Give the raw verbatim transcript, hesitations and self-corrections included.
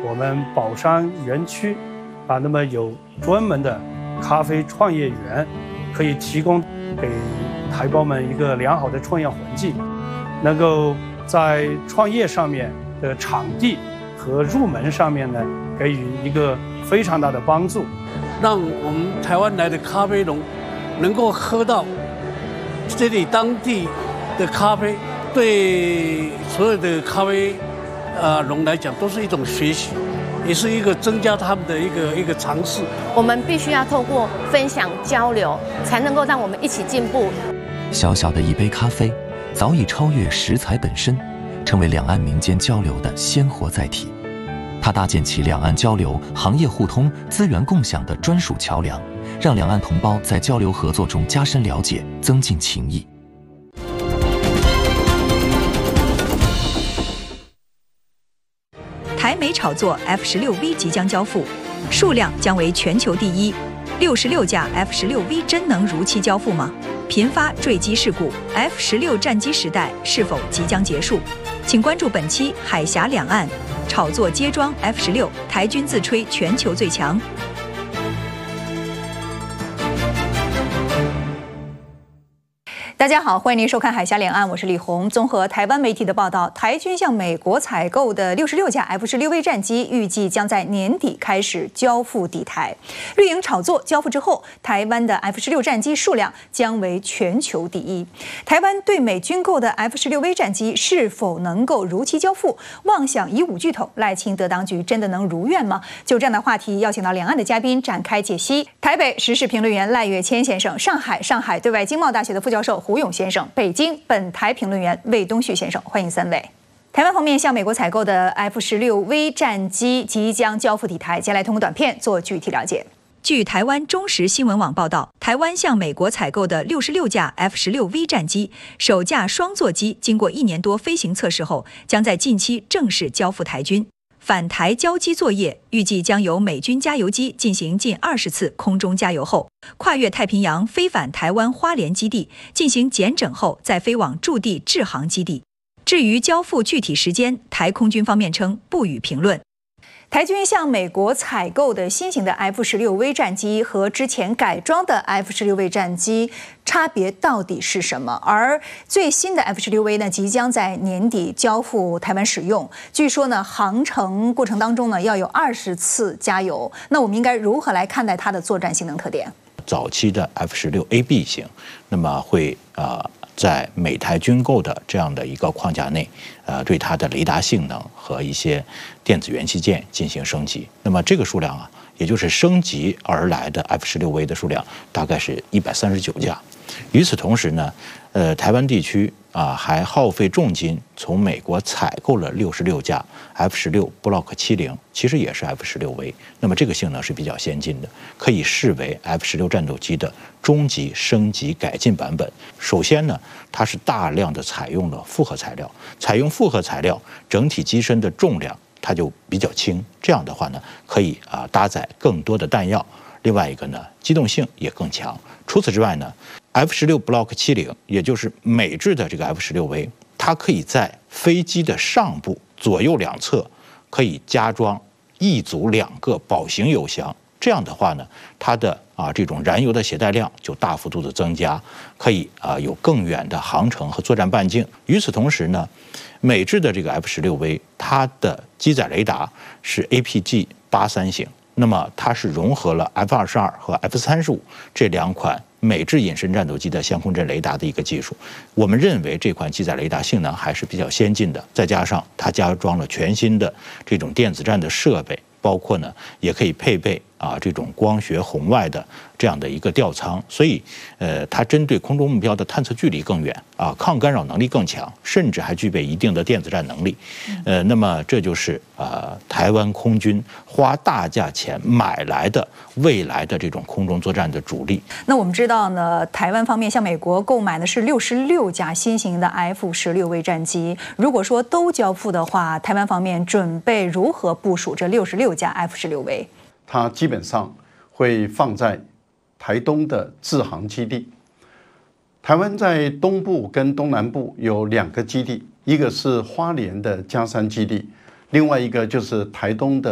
我们宝山园区啊，那么有专门的咖啡创业园，可以提供给台胞们一个良好的创业环境，能够在创业上面的场地和入门上面呢，给予一个非常大的帮助， 让我们台湾来的咖啡农能够喝到这里当地的咖啡，对所有的咖啡呃农来讲都是一种学习，也是一个增加他们的一个一个尝试。 我们必须要透过分享交流，才能够让我们一起进步。 小小的一杯咖啡，早已超越食材本身，成为两岸民间交流的鲜活载体。它搭建起两岸交流、行业互通、资源共享的专属桥梁，让两岸同胞在交流合作中加深了解，增进情谊。 台美炒作 F 十六 V 即将交付，数量将为全球第一。六十六架 F 十六 V 真能如期交付吗？频发坠机事故 ，F 十六战机时代是否即将结束？请关注本期海峡两岸炒作接装 F 十六，台军自吹全球最强。大家好，欢迎您收看《海峡两岸》，我是李红。综合台湾媒体的报道，台军向美国采购的六十六架 F 十六 V 战机，预计将在年底开始交付抵台。绿营炒作交付之后，台湾的 F 十六 战机数量将为全球第一。台湾对美军购的 F 十六 V 战机是否能够如期交付？妄想以武拒统，赖清德当局真的能如愿吗？就这样的话题，邀请到两岸的嘉宾展开解析。台北时事评论员赖岳谦先生，上海上海对外经贸大学的副教授胡勇先生，北京本台评论员魏东旭先生，欢迎三位。台湾方面向美国采购的 F 十六 V 战机即将交付抵台，接下来通过短片做具体了解。据台湾中时新闻网报道，台湾向美国采购的六十六架 F 十六 V 战机，首架双座机经过一年多飞行测试后，将在近期正式交付台军。返台交机作业预计将由美军加油机进行近二十次空中加油后，跨越太平洋飞返台湾花莲基地进行检整后，再飞往驻地制航基地。至于交付具体时间，台空军方面称不予评论。台军向美国采购的新型的 F 十六 V 战机和之前改装的 F 十六 V 战机差别到底是什么？而最新的 F 十六 V 呢，即将在年底交付台湾使用。据说呢，航程过程当中呢要有二十次加油。那我们应该如何来看待它的作战性能特点？ 早期的 F 十六 A B 型，那么会呃。在美台军购的这样的一个框架内，呃，对它的雷达性能和一些电子元器件进行升级。那么这个数量啊，也就是升级而来的 F 十六 V 的数量，大概是一百三十九架。与此同时呢，呃，台湾地区啊还耗费重金从美国采购了六十六架 F 十六 Block 七零，其实也是 F 十六 V。那么这个性能是比较先进的，可以视为 F 十六 战斗机的中级升级改进版本。首先呢，它是大量的采用了复合材料，采用复合材料，整体机身的重量它就比较轻，这样的话呢，可以啊搭载更多的弹药。另外一个呢，机动性也更强。除此之外呢 ，F 十六 Block 七零，也就是美制的这个 F 十六 V， 它可以在飞机的上部左右两侧可以加装一组两个保型油箱。这样的话呢，它的啊这种燃油的携带量就大幅度的增加，可以啊有更远的航程和作战半径。与此同时呢，美制的这个 F 十六 V， 它的机载雷达是 A P G 八三型。那么它是融合了 F 二十二和 F 三十五这两款美制隐身战斗机的相控阵雷达的一个技术。我们认为这款机载雷达性能还是比较先进的，再加上它加装了全新的这种电子战的设备，包括呢也可以配备啊这种光学红外的这样的一个吊舱，所以呃它针对空中目标的探测距离更远啊，抗干扰能力更强，甚至还具备一定的电子战能力。呃，那么这就是呃台湾空军花大价钱买来的未来的这种空中作战的主力。 那我们知道呢，台湾方面向美国购买的是六十六架新型的 F 十六 V 战机。如果说都交付的话，台湾方面准备如何部署这六十六架 F 十六 V？ 它基本上会放在台东的制航基地。台湾在东部跟东南部有两个基地，一个是花莲的嘉山基地，另外一个就是台东的